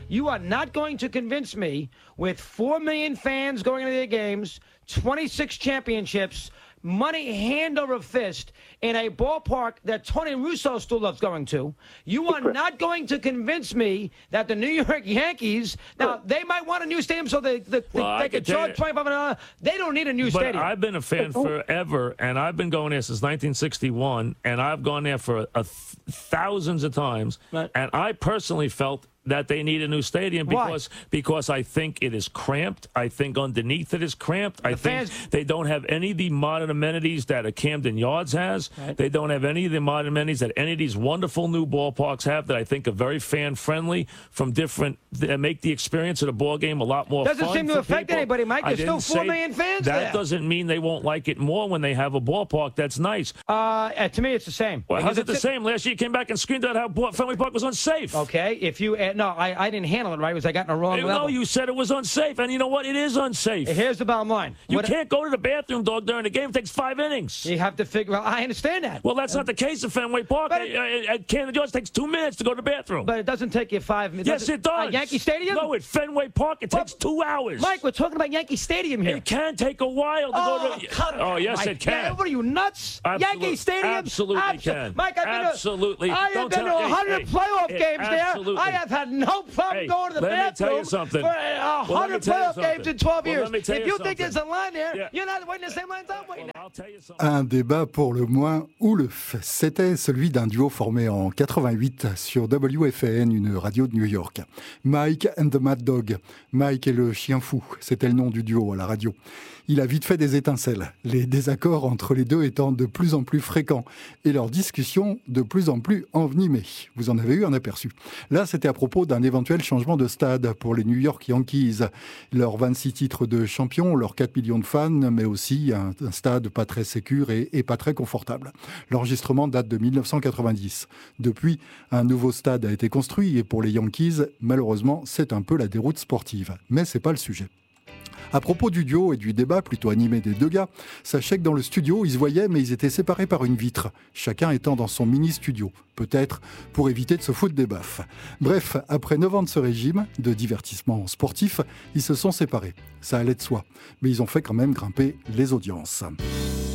You are not going to convince me with 4 million fans going into their games, 26 championships, money hand over fist in a ballpark that Tony Russo still loves going to. You are not going to convince me that the New York Yankees, now they might want a new stadium so they can charge $25. They don't need a new stadium. I've been a fan forever, and I've been going there since 1961, and I've gone there for thousands of times, right. And I personally felt that they need a new stadium because I think it is cramped. I think underneath it is cramped. I think they don't have any of the modern amenities that a Camden Yards has. Right. They don't have any of the modern amenities that any of these wonderful new ballparks have that I think are very fan-friendly that make the experience of the ball game a lot more fun. Doesn't seem to affect anybody, Mike. There's still 4 million fans there. That doesn't mean they won't like it more when they have a ballpark that's nice. To me, it's the same. Well, how's it the same? Last year you came back and screamed out how Fenway Park was unsafe. Okay, if you... No, I didn't handle it right because I got in the wrong level. No, you said it was unsafe, and you know what? It is unsafe. Here's the bottom line. You can't go to the bathroom, dog, during the game. It takes 5 innings. You have to figure out... I understand that. Well, that's not the case at Fenway Park. At Camden Yards, it takes 2 minutes to go to the bathroom. But it doesn't take you 5 minutes. Yes, it does. At Yankee Stadium? No, at Fenway Park, it takes 2 hours. Mike, we're talking about Yankee Stadium here. It can take a while to go to... Oh, yes, Mike. it can. Yeah, what are you, nuts? Absolutely. Yankee Stadium? Absolutely can. Mike, Absolutely. I have been to 100 playoff games there. I have had no problem going to the bathroom. Tell you something. For 100 playoff games in 12 years. If you think there's a line there, you're not waiting the same line I'm waiting. Un débat pour le moins ouf. C'était celui d'un duo formé en 88 sur WFAN, une radio de New York. Mike and the Mad Dog. Mike et le chien fou, c'était le nom du duo à la radio. Il a vite fait des étincelles, les désaccords entre les deux étant de plus en plus fréquents et leurs discussions de plus en plus envenimées. Vous en avez eu un aperçu. Là, c'était à propos d'un éventuel changement de stade pour les New York Yankees. Leurs 26 titres de champion, leurs 4 millions de fans, mais aussi un stade pas très sécure et pas très confortable. L'enregistrement date de 1990. Depuis, un nouveau stade a été construit et pour les Yankees, malheureusement, c'est un peu la déroute sportive. Mais c'est pas le sujet. À propos du duo et du débat plutôt animé des deux gars, sachez que dans le studio, ils se voyaient mais ils étaient séparés par une vitre, chacun étant dans son mini-studio, peut-être pour éviter de se foutre des baffes. Bref, après 9 ans de ce régime, de divertissement sportif, ils se sont séparés. Ça allait de soi, mais ils ont fait quand même grimper les audiences.